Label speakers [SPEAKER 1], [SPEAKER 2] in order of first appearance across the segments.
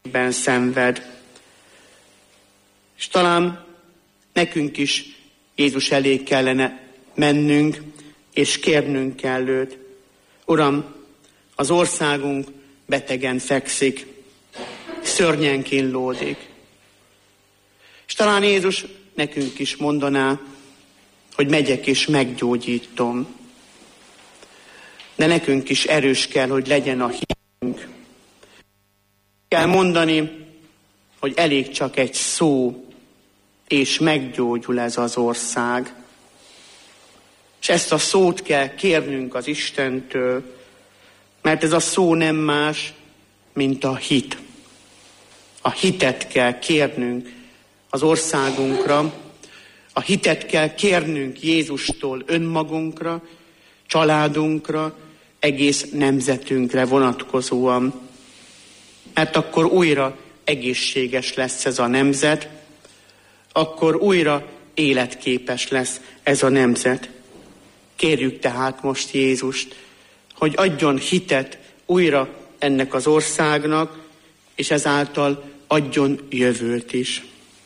[SPEAKER 1] szenved. És talán nekünk is Jézus elé kellene mennünk, és kérnünk kell őt. Uram, az országunk betegen fekszik, szörnyen kínlódik. És talán Jézus nekünk is mondaná, hogy megyek és meggyógyítom. De nekünk is erős kell, hogy legyen a hitünk. Kell mondani, hogy elég csak egy szó, és meggyógyul ez az ország. És ezt a szót kell kérnünk az Istentől, mert ez a szó nem más, mint a hit. A hitet kell kérnünk az országunkra, a hitet kell kérnünk Jézustól önmagunkra, családunkra, egész nemzetünkre vonatkozóan. Mert akkor újra egészséges lesz ez a nemzet, akkor újra életképes lesz ez a nemzet. Kérjük tehát most Jézust, hogy adjon hitet újra ennek az országnak, és ezáltal adjon jövőt is.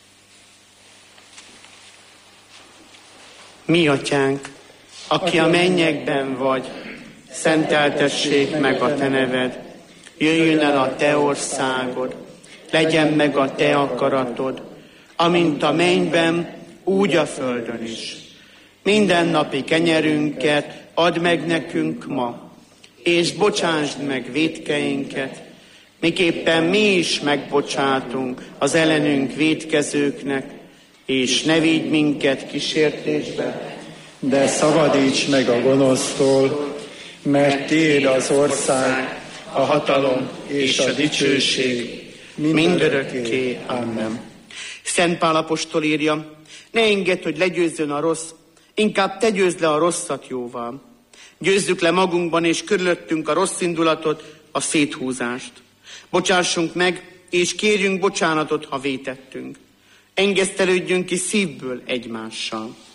[SPEAKER 1] Mi atyánk, aki a mennyekben vagy, szenteltessék meg a te neved, jöjjön el a te országod, legyen meg a te akaratod, amint a mennyben, úgy a földön is. Mindennapi kenyerünket add meg nekünk ma, és bocsásd meg vétkeinket, miképpen mi is megbocsátunk az ellenünk vétkezőknek, és ne vigy minket kísértésbe,
[SPEAKER 2] de szabadíts meg a gonosztól, mert tiéd az ország, a hatalom és a dicsőség mindörökké. Amen.
[SPEAKER 1] Szent Pál apostol írja, ne engedd, hogy legyőzzön a rossz, inkább te győzd le a rosszat jóval. Győzzük le magunkban és körülöttünk a rossz indulatot, a széthúzást. Bocsássunk meg, és kérjünk bocsánatot, ha vétettünk. Engesztelődjünk ki szívből egymással.